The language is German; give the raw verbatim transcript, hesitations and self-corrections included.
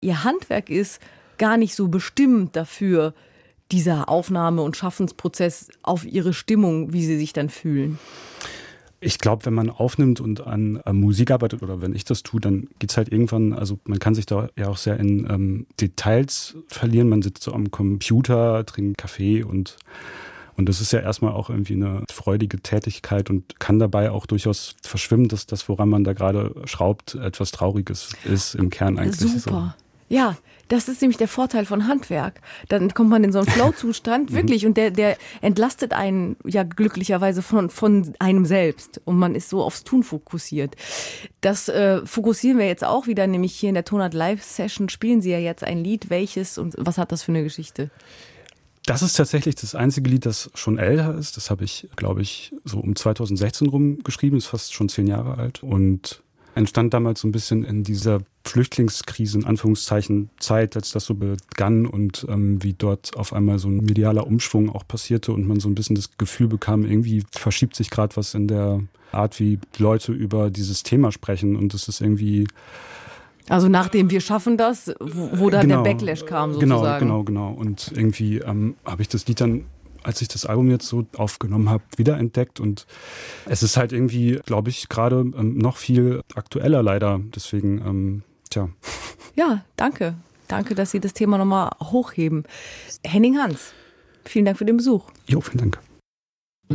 ihr Handwerk ist gar nicht so bestimmt dafür, dieser Aufnahme- und Schaffensprozess auf ihre Stimmung, wie sie sich dann fühlen? Ich glaube, wenn man aufnimmt und an äh, Musik arbeitet oder wenn ich das tue, dann geht's halt irgendwann, also man kann sich da ja auch sehr in ähm, Details verlieren. Man sitzt so am Computer, trinkt Kaffee und und das ist ja erstmal auch irgendwie eine freudige Tätigkeit und kann dabei auch durchaus verschwimmen, dass das, woran man da gerade schraubt, etwas Trauriges ist im Kern eigentlich. Super. So. Ja, das ist nämlich der Vorteil von Handwerk. Dann kommt man in so einen Flow-Zustand, wirklich, und der, der entlastet einen ja glücklicherweise von, von einem selbst. Und man ist so aufs Tun fokussiert. Das äh, fokussieren wir jetzt auch wieder, nämlich hier in der Tonart Live-Session spielen Sie ja jetzt ein Lied. Welches und was hat das für eine Geschichte? Das ist tatsächlich das einzige Lied, das schon älter ist. Das habe ich, glaube ich, so um zweitausendsechzehn rum geschrieben. Ist fast schon zehn Jahre alt und entstand damals so ein bisschen in dieser Flüchtlingskrise, in Anführungszeichen, Zeit, als das so begann und ähm, wie dort auf einmal so ein medialer Umschwung auch passierte und man so ein bisschen das Gefühl bekam, irgendwie verschiebt sich gerade was in der Art, wie Leute über dieses Thema sprechen und es ist irgendwie... Also nachdem wir schaffen das, wo, wo dann genau, der Backlash kam sozusagen. Genau, genau, genau. Und irgendwie ähm, habe ich das Lied dann, als ich das Album jetzt so aufgenommen habe, wiederentdeckt. Und es ist halt irgendwie, glaube ich, gerade ähm, noch viel aktueller leider. Deswegen, ähm, tja. Ja, danke. Danke, dass Sie das Thema nochmal hochheben. Henning Hans, vielen Dank für den Besuch. Jo, vielen Dank.